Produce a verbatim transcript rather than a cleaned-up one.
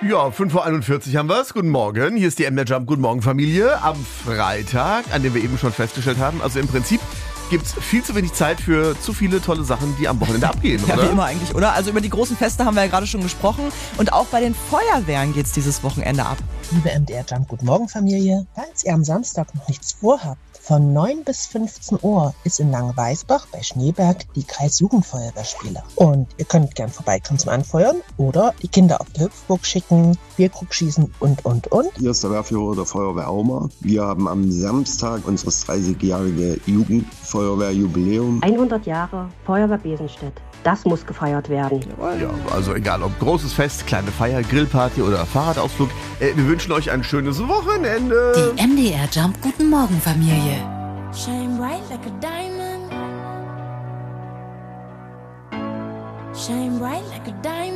Ja, fünf Uhr einundvierzig haben wir es. Guten Morgen. Hier ist die M D R Jump. Guten Morgen, Familie. Am Freitag, an dem wir eben schon festgestellt haben. Also im Prinzip gibt es viel zu wenig Zeit für zu viele tolle Sachen, die am Wochenende abgehen, ja, oder? Ja, wie immer eigentlich, oder? Also über die großen Feste haben wir ja gerade schon gesprochen. Und auch bei den Feuerwehren geht es dieses Wochenende ab. Liebe M D R Jump, guten Morgen, Familie. Falls ihr am Samstag noch nichts vorhabt, von neun bis fünfzehn Uhr ist in Langenweisbach bei Schneeberg die Kreisjugendfeuerwehrspiele. Und ihr könnt gern vorbeikommen zum Anfeuern oder die Kinder auf die Hüpfburg schicken, Bierkrug schießen und, und, und. Hier ist der Wehrführer der Feuerwehr Auma. Wir haben am Samstag unseres dreißigjährige Jugendfeuerwehrjubiläum. hundert Jahre Feuerwehr Besenstedt. Das muss gefeiert werden. Ja, also egal ob großes Fest, kleine Feier, Grillparty oder Fahrradausflug. Äh, wir wünschen euch ein schönes Wochenende. Die M D R Jump Guten Morgen Familie. Shine bright like a diamond. Shine bright like a diamond.